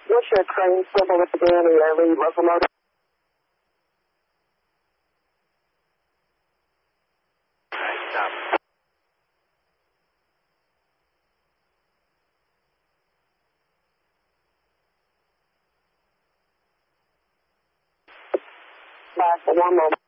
What's your train swivel with the Danny lead locomotive? Stop. For one moment.